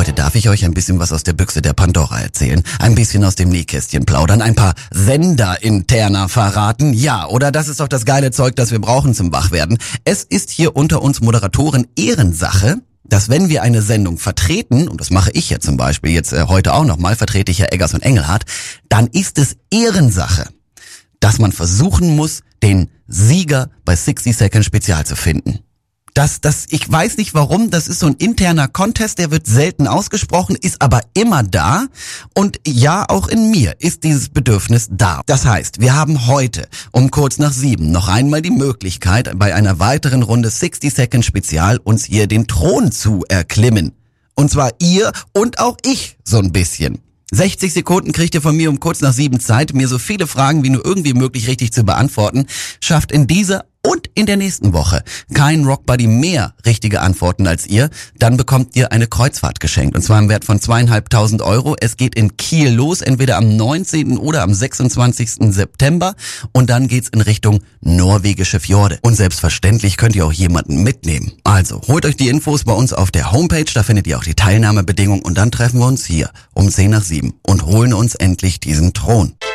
Heute darf ich euch ein bisschen was aus der Büchse der Pandora erzählen. Ein bisschen aus dem Nähkästchen plaudern, ein paar Sender-interner verraten. Ja, oder das ist doch das geile Zeug, das wir brauchen zum Wachwerden. Es ist hier unter uns Moderatoren Ehrensache, dass wenn wir eine Sendung vertreten, und das mache ich ja zum Beispiel jetzt heute auch nochmal, vertrete ich ja Eggers und Engelhardt, dann ist es Ehrensache, dass man versuchen muss, den Sieger bei 60 Second Spezial zu finden. Ich weiß nicht warum, das ist so ein interner Contest, der wird selten ausgesprochen, ist aber immer da. Und ja, auch in mir ist dieses Bedürfnis da. Das heißt, wir haben heute um kurz nach 7 noch einmal die Möglichkeit, bei einer weiteren Runde 60 Second Spezial uns hier den Thron zu erklimmen. Und zwar ihr und auch ich so ein bisschen. 60 Sekunden kriegt ihr von mir um kurz nach 7 Zeit, mir so viele Fragen wie nur irgendwie möglich richtig zu beantworten. Schafft in dieser und in der nächsten Woche kein Rockbuddy mehr richtige Antworten als ihr, dann bekommt ihr eine Kreuzfahrt geschenkt. Und zwar im Wert von 2.500 €. Es geht in Kiel los, entweder am 19. oder am 26. September. Und dann geht's in Richtung norwegische Fjorde. Und selbstverständlich könnt ihr auch jemanden mitnehmen. Also holt euch die Infos bei uns auf der Homepage, da findet ihr auch die Teilnahmebedingungen. Und dann treffen wir uns hier um 10 nach 7 und holen uns endlich diesen Thron.